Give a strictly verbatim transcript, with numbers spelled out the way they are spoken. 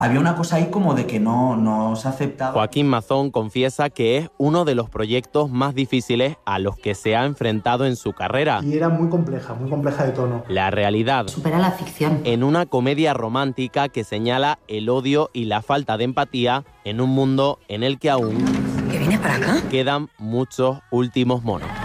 Había una cosa ahí como de que no, no se aceptaba. Joaquín Mazón confiesa que es uno de los proyectos más difíciles a los que se ha enfrentado en su carrera. Y era muy compleja, muy compleja de tono. La realidad. Supera la ficción. En una comedia romántica que señala el odio y la falta de empatía en un mundo en el que aún... ¿Que vienes para acá? Quedan muchos últimos monos.